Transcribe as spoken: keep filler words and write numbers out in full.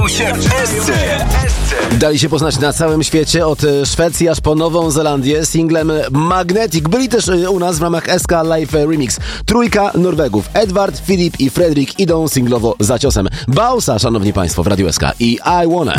Dali się poznać na całym świecie, od Szwecji aż po Nową Zelandię, singlem Magnetic. Byli też u nas w ramach S K Live Remix. Trójka Norwegów, Edward, Filip i Fredrik, idą singlowo za ciosem. Bausa, szanowni państwo, w Radiu S K i I Wanna.